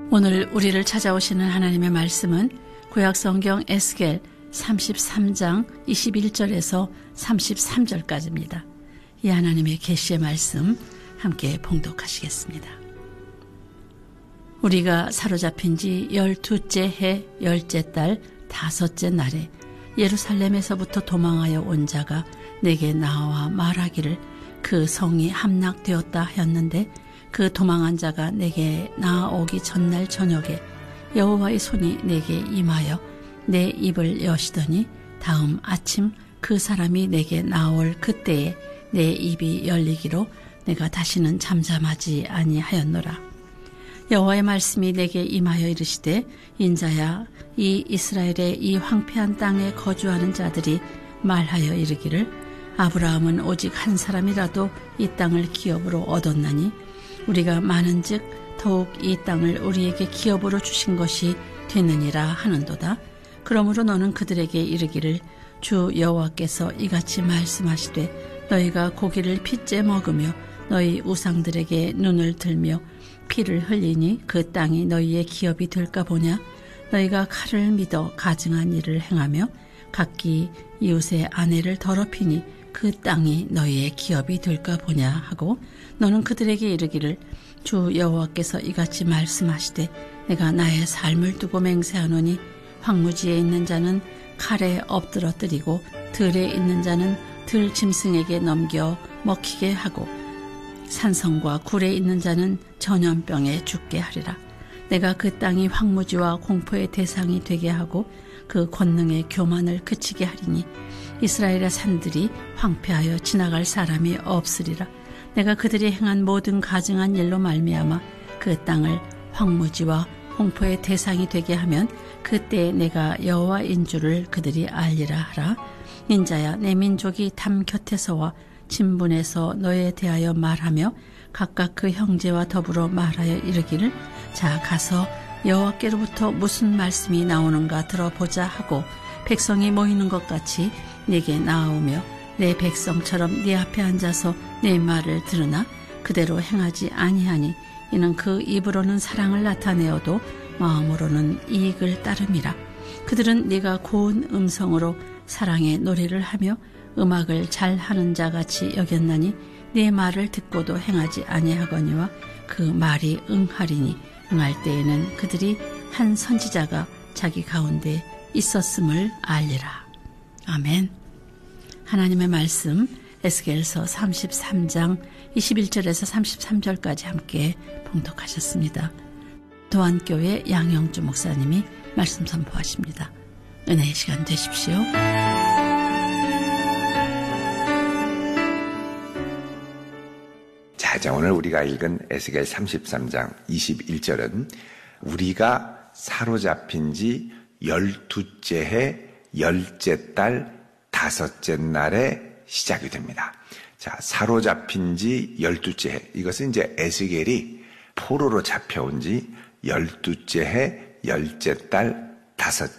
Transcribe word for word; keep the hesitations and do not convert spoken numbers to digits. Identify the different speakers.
Speaker 1: 오늘 우리를 찾아오시는 하나님의 말씀은 구약성경 에스겔 삼십삼 장 이십일 절에서 삼십삼 절까지입니다. 이 하나님의 계시의 말씀 함께 봉독하시겠습니다. 우리가 사로잡힌 지 열두째 해 열째 달 다섯째 날에 예루살렘에서부터 도망하여 온 자가 내게 나와 말하기를 그 성이 함락되었다 하였는데, 그 도망한 자가 내게 나아오기 전날 저녁에 여호와의 손이 내게 임하여 내 입을 여시더니, 다음 아침 그 사람이 내게 나올 그때에 내 입이 열리기로 내가 다시는 잠잠하지 아니하였노라. 여호와의 말씀이 내게 임하여 이르시되, 인자야, 이 이스라엘의 이 황폐한 땅에 거주하는 자들이 말하여 이르기를, 아브라함은 오직 한 사람이라도 이 땅을 기업으로 얻었나니 우리가 많은즉 더욱 이 땅을 우리에게 기업으로 주신 것이 되느니라 하는도다. 그러므로 너는 그들에게 이르기를, 주 여호와께서 이같이 말씀하시되, 너희가 고기를 핏째 먹으며 너희 우상들에게 눈을 들며 피를 흘리니 그 땅이 너희의 기업이 될까 보냐. 너희가 칼을 믿어 가증한 일을 행하며 각기 이웃의 아내를 더럽히니 그 땅이 너희의 기업이 될까 보냐 하고, 너는 그들에게 이르기를, 주 여호와께서 이같이 말씀하시되, 내가 나의 삶을 두고 맹세하노니 황무지에 있는 자는 칼에 엎드러뜨리고 들에 있는 자는 들 짐승에게 넘겨 먹히게 하고 산성과 굴에 있는 자는 전염병에 죽게 하리라. 내가 그 땅이 황무지와 공포의 대상이 되게 하고 그 권능의 교만을 그치게 하리니 이스라엘의 산들이 황폐하여 지나갈 사람이 없으리라. 내가 그들이 행한 모든 가증한 일로 말미암아 그 땅을 황무지와 공포의 대상이 되게 하면 그때 내가 여호와인 줄을 그들이 알리라 하라. 인자야, 내 민족이 담 곁에서와 진분에서 너에 대하여 말하며 각각 그 형제와 더불어 말하여 이르기를, 자 가서 여호와께로부터 무슨 말씀이 나오는가 들어보자 하고 백성이 모이는 것 같이 네게 나아오며 내 백성처럼 네 앞에 앉아서 내 말을 들으나 그대로 행하지 아니하니 이는 그 입으로는 사랑을 나타내어도 마음으로는 이익을 따름이라. 그들은 네가 고운 음성으로 사랑의 노래를 하며 음악을 잘하는 자같이 여겼나니 네 말을 듣고도 행하지 아니하거니와 그 말이 응하리니 응할 때에는 그들이 한 선지자가 자기 가운데 있었음을 알리라. 아멘. 하나님의 말씀 에스겔서 삼십삼 장 이십일 절에서 삼십삼 절까지 함께 봉독하셨습니다. 도안교회 양영주 목사님이 말씀 선포하십니다. 은혜의 시간 되십시오.
Speaker 2: 자, 자, 오늘 우리가 읽은 에스겔 삼십삼 장 이십일 절은 우리가 사로잡힌 지 열두째 해 열째 달 다섯째 날에 시작이 됩니다. 자, 사로잡힌 지 열두째 해. 이것은 이제 에스겔이 포로로 잡혀온 지 열두째 해 열째 달 다섯째